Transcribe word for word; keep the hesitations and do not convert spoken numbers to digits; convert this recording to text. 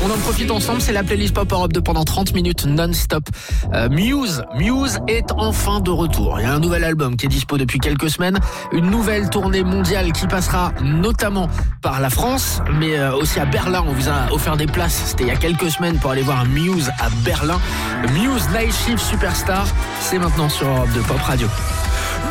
on en profite ensemble, c'est la playlist Pop Europe deux pendant trente minutes non-stop. Euh, Muse, Muse est enfin de retour. Il y a un nouvel album qui est dispo depuis quelques semaines, une nouvelle tournée mondiale qui passera notamment par la France, mais aussi à Berlin. On vous a offert des places, c'était il y a quelques semaines, pour aller voir Muse à Berlin. Muse Night Shift Superstar, c'est maintenant sur Europe deux Pop Radio.